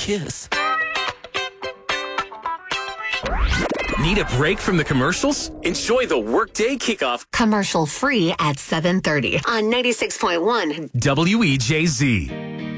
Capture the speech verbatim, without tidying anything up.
kiss. Need a break from the commercials? Enjoy the Workday Kickoff. Commercial free at seven thirty on ninety-six point one W E J Z.